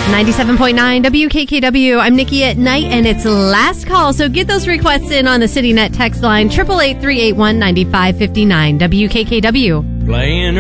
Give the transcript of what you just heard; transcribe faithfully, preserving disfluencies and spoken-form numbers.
ninety-seven point nine W K K W. I'm Nikki at night, and it's last call. So get those requests in on the CityNet text line, eight eight eight, three eight one, nine five five nine. W K K W. Playing